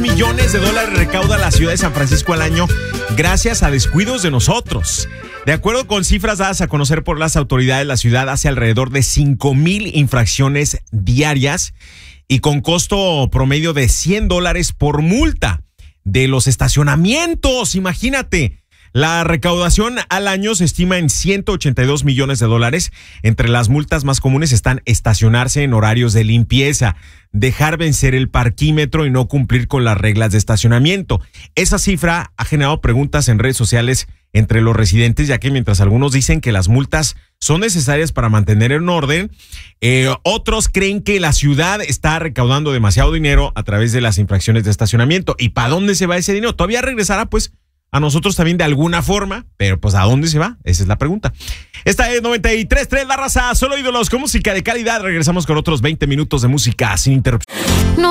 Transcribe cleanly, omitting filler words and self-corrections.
millones de dólares recauda la ciudad de San Francisco al año gracias a descuidos de nosotros. De acuerdo con cifras dadas a conocer por las autoridades, la ciudad hace alrededor de 5,000 infracciones diarias y con costo promedio de $100 por multa de los estacionamientos. Imagínate. La recaudación al año se estima en $182 millones. Entre las multas más comunes están estacionarse en horarios de limpieza, dejar vencer el parquímetro y no cumplir con las reglas de estacionamiento. Esa cifra ha generado preguntas en redes sociales entre los residentes, ya que mientras algunos dicen que las multas son necesarias para mantener en orden, otros creen que la ciudad está recaudando demasiado dinero a través de las infracciones de estacionamiento. ¿Y para dónde se va ese dinero? ¿Todavía regresará pues a nosotros también de alguna forma? Pero pues ¿a dónde se va? Esa es la pregunta. Esta es 93.3 La Raza, solo ídolos con música de calidad. Regresamos con otros 20 minutos de música sin interrupción.